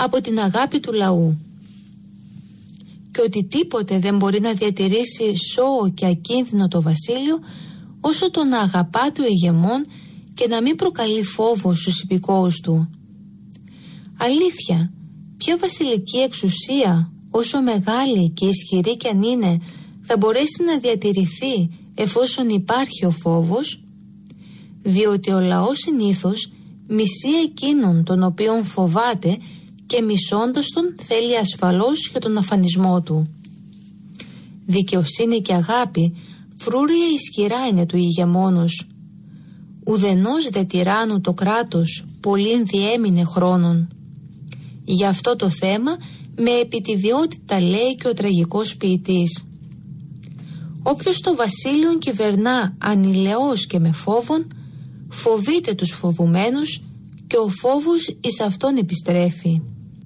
από την αγάπη του λαού. Και ότι τίποτε δεν μπορεί να διατηρήσει σώο και ακίνδυνο το βασίλειο όσο το να αγαπά του ηγεμόν και να μην προκαλεί φόβο στους υπηκόους του. Αλήθεια, ποια βασιλική εξουσία, όσο μεγάλη και ισχυρή κι αν είναι, θα μπορέσει να διατηρηθεί εφόσον υπάρχει ο φόβος? Διότι ο λαός συνήθως μισεί εκείνον τον οποίον φοβάται και μισώντας τον θέλει ασφαλώς για τον αφανισμό του. Δικαιοσύνη και αγάπη φρούρια ισχυρά είναι του ηγεμόνος. Ουδενός δε τυράννου το κράτος πολλήν διέμεινε χρόνων. Για αυτό το θέμα με επιτιδιότητα λέει και ο τραγικός ποιητής: όποιος το βασίλειον κυβερνά ανηλαιός και με φόβον, φοβείται τους φοβουμένους και ο φόβος εις αυτόν επιστρέφει.